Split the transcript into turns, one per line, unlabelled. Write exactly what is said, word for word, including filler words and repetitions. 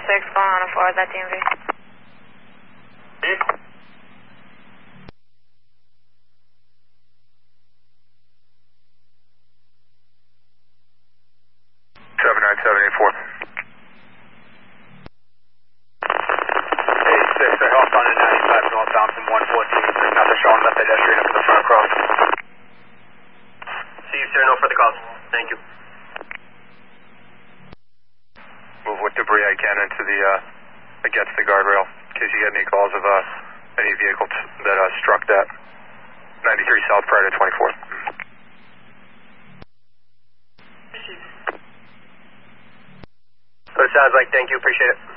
six, calling on a four, that D M V.
Hmm? seven nine seven eight four. Hey, six, I hopped on a ninety-five northbound from one fourteen. There's nothing showing left pedestrian up in the front cross.
See you, sir. No further calls. Thank you.
Move with debris I can into the, uh, against the guardrail, in case you get any calls of, uh, any vehicles that, uh, struck that. ninety-three South prior to twenty-four.
So it sounds like, thank you, appreciate it.